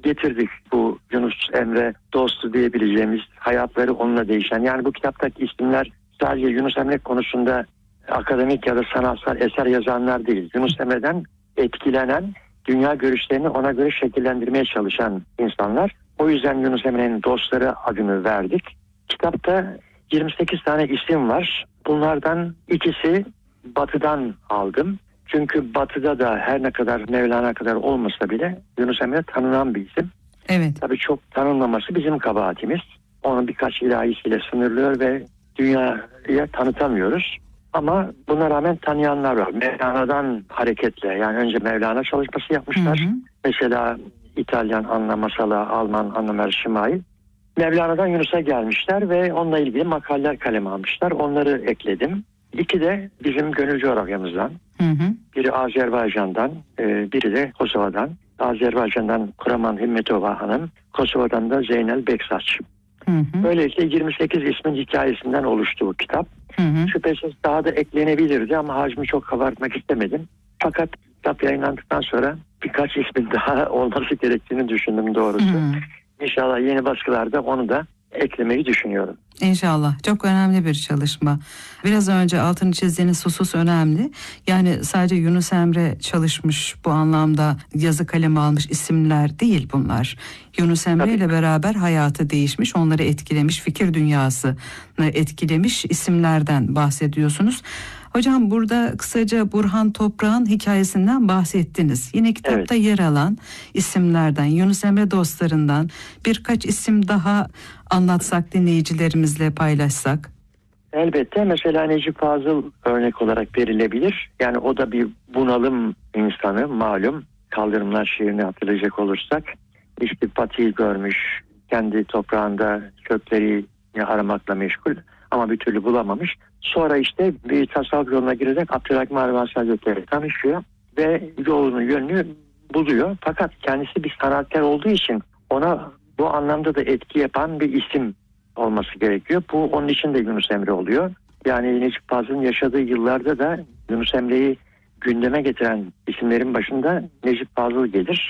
getirdik bu Yunus Emre dostu diyebileceğimiz, hayatları onunla değişen. Yani bu kitaptaki isimler sadece Yunus Emre konusunda akademik ya da sanatsal eser yazanlar değil. Yunus Emre'den etkilenen, dünya görüşlerini ona göre şekillendirmeye çalışan insanlar. O yüzden Yunus Emre'nin dostları adını verdik. Kitapta 28 tane isim var. Bunlardan ikisi Batı'dan aldım. Çünkü Batı'da da her ne kadar Mevlana kadar olmasa bile Yunus Emre tanınan bir isim. Evet. Tabii çok tanınmaması bizim kabahatimiz. Onu birkaç ilahisiyle sınırlıyor ve dünyaya tanıtamıyoruz. Ama buna rağmen tanıyanlar var. Mevlana'dan hareketle, yani önce Mevlana çalışması yapmışlar. Hı hı. Mesela İtalyan Anna Masala, Alman Anna Merşimail. Mevlana'dan Yunus'a gelmişler ve onunla ilgili makaleler kaleme almışlar. Onları ekledim. İki de bizim gönül coğrafyamızdan. Hı hı. Biri Azerbaycan'dan, biri de Kosova'dan. Azerbaycan'dan Kuraman Himmetova Hanım, Kosova'dan da Zeynel Beksaç. Hı hı. Böylelikle 28 ismin hikayesinden oluştu bu kitap. Hı hı. Şüphesiz daha da eklenebilirdi ama hacmi çok kabartmak istemedim. Fakat kitap yayınlandıktan sonra birkaç ismin daha olması gerektiğini düşündüm doğrusu. Hı. İnşallah yeni baskılarda onu da eklemeyi düşünüyorum. İnşallah. Çok önemli bir çalışma. Biraz önce altını çizdiğiniz husus önemli. Yani sadece Yunus Emre çalışmış, bu anlamda yazı kalemi almış isimler değil bunlar. Yunus Emre ile beraber hayatı değişmiş, onları etkilemiş, fikir dünyasını etkilemiş isimlerden bahsediyorsunuz. Hocam burada kısaca Burhan Toprak'ın hikayesinden bahsettiniz. Yine kitapta yer alan isimlerden, Yunus Emre dostlarından birkaç isim daha anlatsak, dinleyicilerimizle paylaşsak. Elbette mesela Necip Fazıl örnek olarak verilebilir. Yani o da bir bunalım insanı malum. Kaldırımlar şiirini hatırlayacak olursak. İstipatiyi görmüş, kendi toprağında kökleri aramakla meşgul ama bir türlü bulamamış. Sonra işte bir tasavvuf yoluna girerek Abdülhakim Arvasi Hazretleri tanışıyor ve yolunu, yönünü buluyor. Fakat kendisi bir sanatkar olduğu için ona bu anlamda da etki yapan bir isim olması gerekiyor. Bu onun için de Yunus Emre oluyor. Yani Necip Fazıl'ın yaşadığı yıllarda da Yunus Emre'yi gündeme getiren isimlerin başında Necip Fazıl gelir.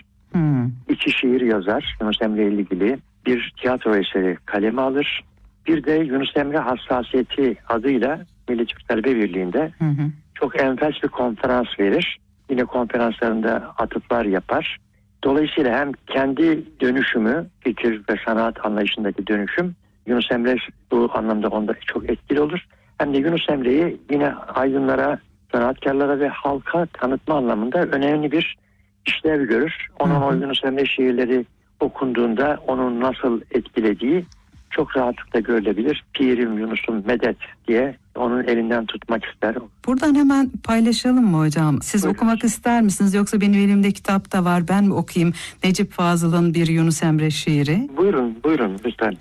İki şiir yazar Yunus Emre ile ilgili. Bir tiyatro eseri kaleme alır. Bir de Yunus Emre Hassasiyeti adıyla Milli Türk Talebe Birliği'nde çok enfes bir konferans verir. Yine konferanslarında atıflar yapar. Dolayısıyla hem kendi dönüşümü, fikir ve sanat anlayışındaki dönüşüm, Yunus Emre bu anlamda onda çok etkili olur. Hem de Yunus Emre'yi yine aydınlara, sanatkarlara ve halka tanıtma anlamında önemli bir işlev görür. Onun o Yunus Emre şiirleri okunduğunda onun nasıl etkilediği çok rahatlıkla görülebilir. Pirim Yunus'um medet diye onun elinden tutmak ister. Buradan hemen paylaşalım mı hocam? Siz Buyurun. okumak ister misiniz? Yoksa benim elimde kitap da var. Ben mi okuyayım? Necip Fazıl'ın bir Yunus Emre şiiri. Buyurun lütfen.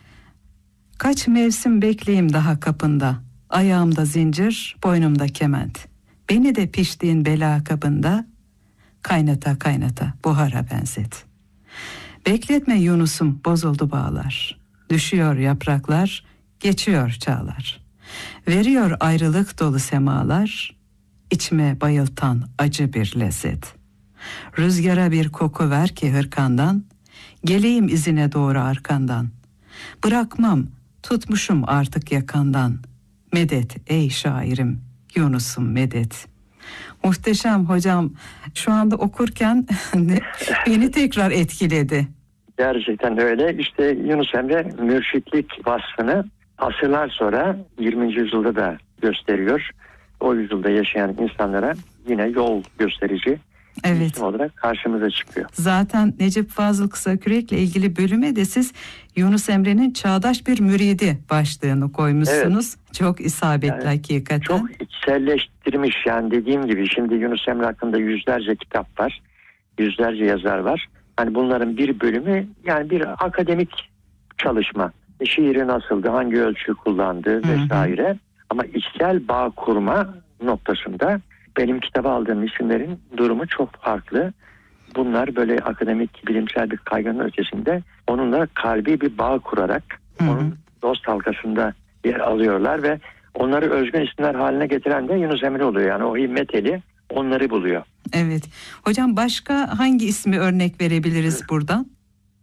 Kaç mevsim bekleyeyim daha kapında. Ayağımda zincir, boynumda kement. Beni de piştiğin bela kabında kaynata kaynata buhara benzet. Bekletme Yunus'um, bozuldu bağlar. Düşüyor yapraklar, geçiyor çağlar. Veriyor ayrılık dolu semalar, içime bayıltan acı bir lezzet. Rüzgara bir koku ver ki hırkandan, geleyim izine doğru arkandan. Bırakmam, tutmuşum artık yakandan. Medet ey şairim, Yunus'um medet. Muhteşem hocam. Şu anda okurken beni tekrar etkiledi. Gerçekten öyle. İşte Yunus Emre mürşitlik vasfını asırlar sonra 20. yüzyılda da gösteriyor. O yüzyılda yaşayan insanlara yine yol gösterici isim olarak karşımıza çıkıyor. Zaten Necip Fazıl Kısakürek'le ilgili bölüme de siz Yunus Emre'nin çağdaş bir müridi başlığını koymuşsunuz. Evet. Çok isabetli hakikaten. Çok içselleştirmiş yani dediğim gibi şimdi Yunus Emre hakkında yüzlerce kitap var. Yüzlerce yazar var. Hani bunların bir bölümü yani bir akademik çalışma. Şiiri nasıldı, hangi ölçü kullandı vesaire. Ama içsel bağ kurma noktasında benim kitaba aldığım isimlerin durumu çok farklı. Bunlar böyle akademik, bilimsel bir kaygının ötesinde onunla kalbi bir bağ kurarak onun dost halkasında yer alıyorlar ve onları özgün isimler haline getiren de Yunus Emre oluyor. Yani o himmet eli onları buluyor. Evet. Hocam başka hangi ismi örnek verebiliriz buradan?